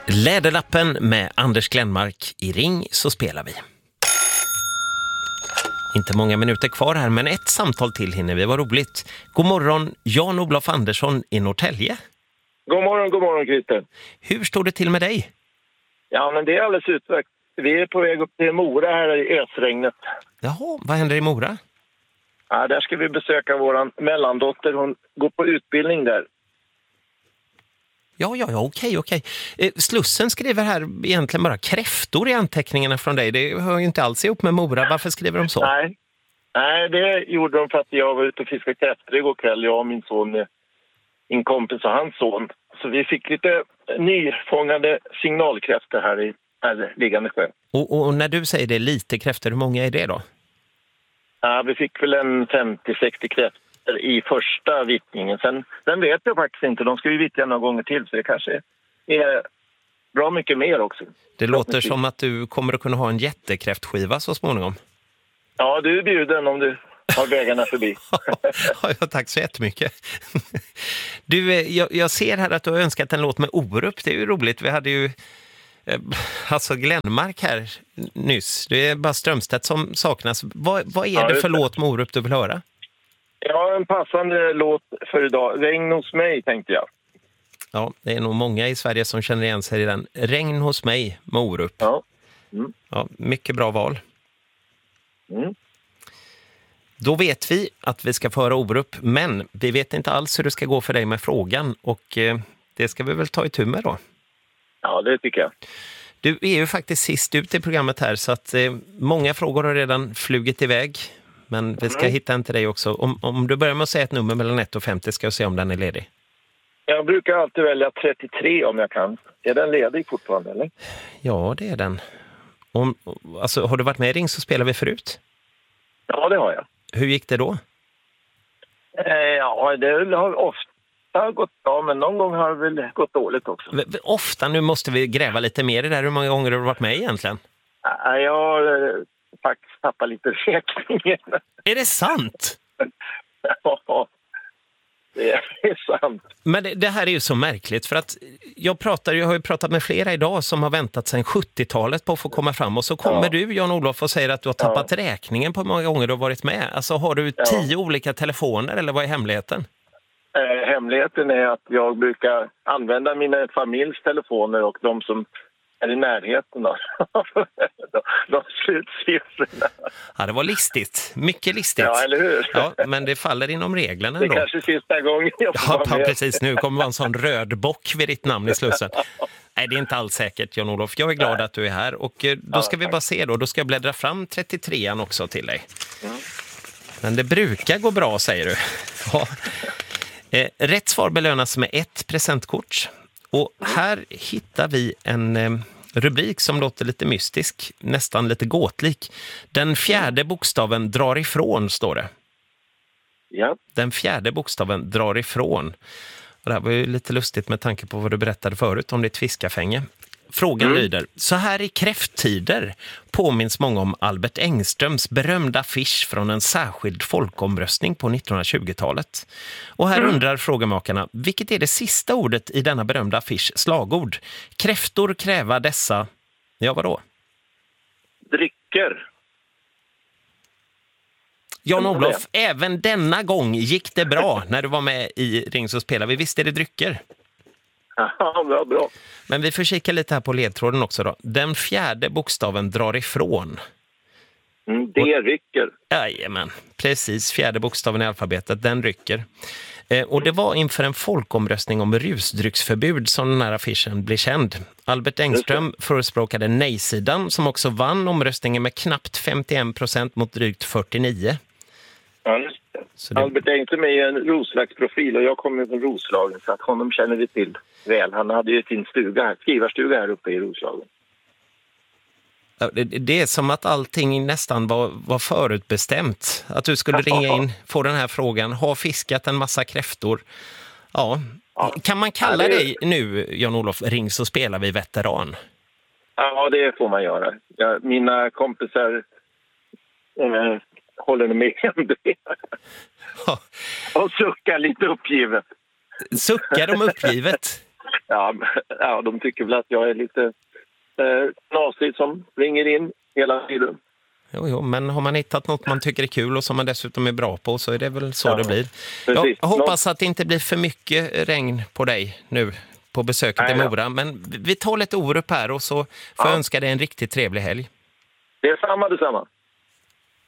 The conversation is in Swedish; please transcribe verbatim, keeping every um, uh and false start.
Läderlappen med Anders Glenmark i Ring så spelar vi. Inte många minuter kvar här, men ett samtal till hinner vi. Vad roligt. God morgon, Jan-Olof Andersson i Norrtälje. God morgon, god morgon Christer. Hur står det till med dig? Ja, men det är alldeles utmärkt. Vi är på väg upp till Mora här i ösregnet. Jaha, vad händer i Mora? Ja, där ska vi besöka våran mellandotter. Hon går på utbildning där. Ja, ja, ja, okej, okej. Eh, Slussen skriver här egentligen bara kräftor i anteckningarna från dig. Det hör ju inte alls ihop med Mora. Varför skriver de så? Nej, Nej det gjorde de för att jag var ute och fiskade kräftor igår kväll. Jag och min son, min kompis och hans son. Så vi fick lite nyfångade signalkräftor här i här liggande sjö. Och, och när du säger det lite kräftor, hur många är det då? Ja, vi fick väl en femtio sextio kräftor i första vittningen. Sen, sen vet jag faktiskt inte. De ska ju vittja några gånger till, så det kanske är bra mycket mer också. Det låter som att du kommer att kunna ha en jättekräftskiva så småningom. Ja, du är bjuden om du har vägarna förbi. Ja, tack så jättemycket. Du, jag, jag ser här att du har önskat en låt med Orup. Det är ju roligt. Vi hade ju alltså Glenmark här nyss. Det är bara Strömstedt som saknas. Vad, vad är ja, det för låt med Orup du vill höra? Ja, en passande låt för idag. Regn hos mig, tänkte jag. Ja, det är nog många i Sverige som känner igen sig i den. Regn hos mig med Orup. Ja. Mm. Ja, mycket bra val. Mm. Då vet vi att vi ska föra Orup, men vi vet inte alls hur det ska gå för dig med frågan, och eh, det ska vi väl ta i tur med då. Ja, det tycker jag. Du är ju faktiskt sist ut i programmet här, så att eh, många frågor har redan flugit iväg. Men vi ska mm. hitta en till dig också. Om, om du börjar med att säga ett nummer mellan ett och femtio ska jag se om den är ledig. Jag brukar alltid välja trettiotre om jag kan. Är den ledig fortfarande, eller? Ja, det är den. Om, alltså, har du varit med i Ring så spelar vi förut? Ja, det har jag. Hur gick det då? Eh, ja, det har ofta gått bra, men någon gång har det väl gått dåligt också. V- ofta? Nu måste vi gräva lite mer i det där. Hur många gånger har du varit med egentligen? Ja, jag har eh, faktiskt tappat lite räkningen. Är det sant? Ja, det är sant. Men det, det här är ju så märkligt, för att jag, pratar, jag har ju pratat med flera idag som har väntat sedan sjuttiotalet på att få komma fram, och så kommer ja. du, Jan-Olof, och säger att du har tappat ja. räkningen på hur många gånger du har varit med. Alltså har du ja. tio olika telefoner, eller vad är hemligheten? Eh, hemligheten är att jag brukar använda mina familjs telefoner och de som är i närheten då. de, de slutsiffrorna. Ja, det var listigt. Mycket listigt. Ja, eller hur? Ja, men det faller inom reglerna ändå. Det är kanske sista gången jag får ja, vara med. precis. Nu kommer vara en sån röd bock vid ditt namn i Slussen. Nej, det är inte alls säkert, Jan-Olof. Jag är glad Nej. att du är här. Och då ska ja, vi bara se då. Då ska jag bläddra fram trettiotrean också till dig. Mm. Men det brukar gå bra, säger du. Ja. Eh, rätt svar belönas med ett presentkort. Och här hittar vi en eh, rubrik som låter lite mystisk, nästan lite gåtlik. Den fjärde bokstaven drar ifrån, står det. Ja. Den fjärde bokstaven drar ifrån. Och det här var ju lite lustigt med tanke på vad du berättade förut om ditt fiskafänge. Frågan mm. lyder: så här i kräfttider påminns många om Albert Engströms berömda affisch från en särskild folkomröstning på nittonhundratjugotalet. Och här mm. undrar frågemakarna, vilket är det sista ordet i denna berömda affisch slagord? Kräftor kräva dessa... Ja, vadå? Drycker. Jan-Olof, även denna gång gick det bra när du var med i Ring så spelar vi. Visst är det drycker? Ja, bra, bra. Men vi får kika lite här på ledtråden också då. Den fjärde bokstaven drar ifrån. Mm, det och, rycker. Jajamän, precis. Fjärde bokstaven i alfabetet, den rycker. Eh, och det var inför en folkomröstning om rusdrycksförbud som den här affischen blev känd. Albert Engström förespråkade nej-sidan som också vann omröstningen med knappt femtioen procent mot drygt fyrtionio. Ja, just det. Så det... Albert Engström är en Roslagsprofil och jag kommer från Roslagen, så att honom känner vi till väl. Han hade ju sin stuga här, skrivarstuga här uppe i Roslagen. Det är som att allting nästan var, var förutbestämt. Att du skulle ringa in, få den här frågan. Har fiskat en massa kräftor. Ja. Ja. Kan man kalla ja, det... dig nu, Jan-Olof, Ring så spelar vi veteran? Ja, det får man göra. Ja, mina kompisar äh, håller med om det. Ja. Och suckar lite uppgivet. Suckar de uppgivet? Ja, ja, de tycker väl att jag är lite eh, knasig som ringer in hela tiden. Jo, jo, men har man hittat något man tycker är kul och som man dessutom är bra på så är det väl så Ja, det blir. precis. Jag hoppas att det inte blir för mycket regn på dig nu på besöket Nej, i ja. Mora. Men vi tar lite Orup här och så får Ja. jag önska dig en riktigt trevlig helg. Det är samma, detsamma.